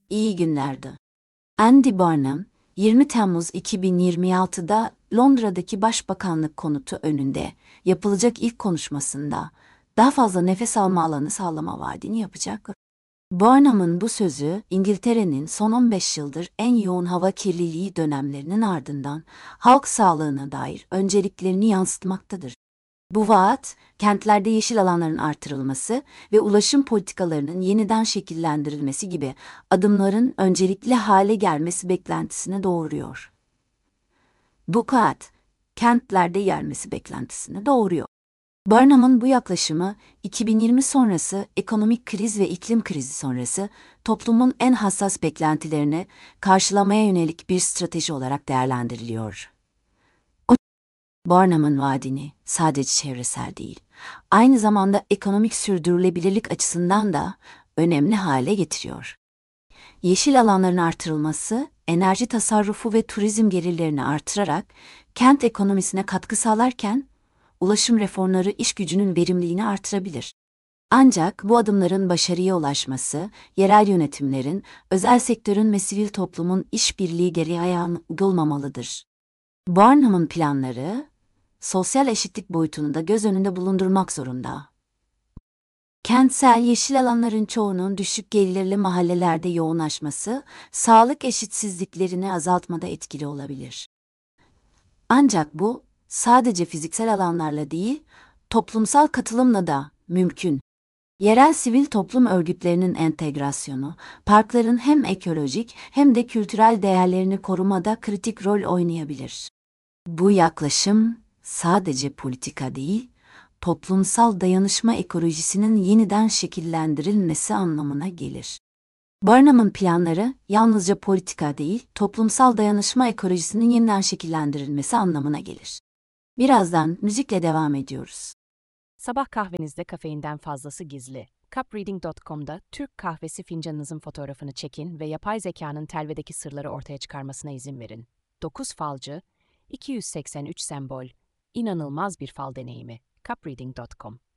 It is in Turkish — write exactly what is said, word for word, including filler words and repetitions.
İyi günlerdi. Andy Burnham, yirmi Temmuz iki bin yirmi altıda Londra'daki Başbakanlık konutu önünde yapılacak ilk konuşmasında daha fazla nefes alma alanı sağlama vaadini yapacak. Burnham'ın bu sözü, İngiltere'nin son on beş yıldır en yoğun hava kirliliği dönemlerinin ardından halk sağlığına dair önceliklerini yansıtmaktadır. Bu vaat, kentlerde yeşil alanların artırılması ve ulaşım politikalarının yeniden şekillendirilmesi gibi adımların öncelikli hale gelmesi beklentisini doğuruyor. Bu vaat, kentlerde gelmesi beklentisini doğuruyor. Burnham'ın bu yaklaşımı, iki bin yirmi sonrası ekonomik kriz ve iklim krizi sonrası toplumun en hassas beklentilerini karşılamaya yönelik bir strateji olarak değerlendiriliyor. Burnham'ın vaadini sadece çevresel değil, aynı zamanda ekonomik sürdürülebilirlik açısından da önemli hale getiriyor. Yeşil alanların artırılması, enerji tasarrufu ve turizm gelirlerini artırarak kent ekonomisine katkı sağlarken, ulaşım reformları iş gücünün verimliliğini artırabilir. Ancak bu adımların başarıya ulaşması, yerel yönetimlerin, özel sektörün ve sivil toplumun işbirliği gereği ayağına uyulmamalıdır. Burnham'ın planları, sosyal eşitlik boyutunu da göz önünde bulundurmak zorunda. Kentsel yeşil alanların çoğunun düşük gelirli mahallelerde yoğunlaşması, sağlık eşitsizliklerini azaltmada etkili olabilir. Ancak bu, sadece fiziksel alanlarla değil, toplumsal katılımla da mümkün. Yerel sivil toplum örgütlerinin entegrasyonu, parkların hem ekolojik hem de kültürel değerlerini korumada kritik rol oynayabilir. Bu yaklaşım, sadece politika değil, toplumsal dayanışma ekolojisinin yeniden şekillendirilmesi anlamına gelir. Burnham'ın planları, yalnızca politika değil, toplumsal dayanışma ekolojisinin yeniden şekillendirilmesi anlamına gelir. Birazdan müzikle devam ediyoruz. Sabah kahvenizde kafeinden fazlası gizli. cup reading nokta com'da Türk kahvesi fincanınızın fotoğrafını çekin ve yapay zekanın telvedeki sırları ortaya çıkarmasına izin verin. dokuz falcı, iki yüz seksen üç sembol, inanılmaz bir fal deneyimi. cup reading nokta com